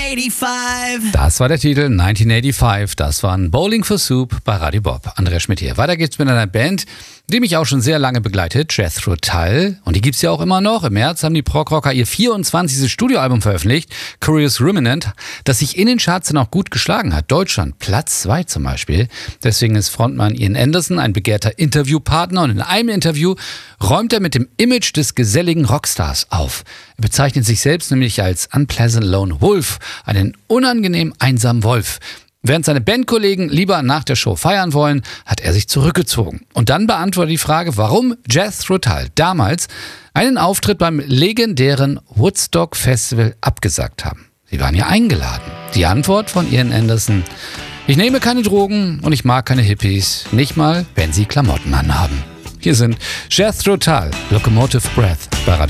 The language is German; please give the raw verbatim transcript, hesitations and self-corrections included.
neunzehnhundertfünfundachtzig. Das war der Titel neunzehnhundertfünfundachtzig. Das war ein Bowling for Soup bei Radio Bob. Andreas Schmidt hier. Weiter geht's mit einer Band, die mich auch schon sehr lange begleitet, Jethro Tull. Und die gibt's ja auch immer noch. Im März haben die Prog-Rocker ihr vierundzwanzigstes Studioalbum veröffentlicht, Curious Ruminant, das sich in den Charts dann auch gut geschlagen hat. Deutschland, Platz zwei zum Beispiel. Deswegen ist Frontmann Ian Anderson ein begehrter Interviewpartner und in einem Interview räumt er mit dem Image des geselligen Rockstars auf. Er bezeichnet sich selbst nämlich als Unpleasant Lone Wolf, einen unangenehm einsamen Wolf. Während seine Bandkollegen lieber nach der Show feiern wollen, hat er sich zurückgezogen. Und dann beantwortet die Frage, warum Jethro Tull damals einen Auftritt beim legendären Woodstock Festival abgesagt haben. Sie waren ja eingeladen. Die Antwort von Ian Anderson: Ich nehme keine Drogen und ich mag keine Hippies, nicht mal, wenn sie Klamotten anhaben. Hier sind Jethro Tull, Locomotive Breath bei Radio